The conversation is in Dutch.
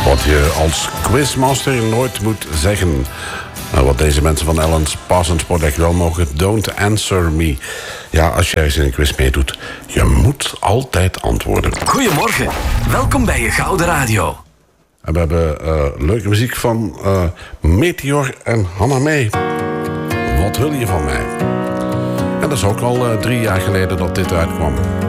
Wat je als quizmaster nooit moet zeggen. Wat deze mensen van Ellen's Parsons Project wel mogen. Don't answer me. Ja, als je ergens in een quiz meedoet, je moet altijd antwoorden. Goedemorgen, welkom bij je Gouden Radio. En we hebben leuke muziek van Meteor en Hanna May. Wat wil je van mij? En dat is ook al 3 jaar geleden dat dit uitkwam.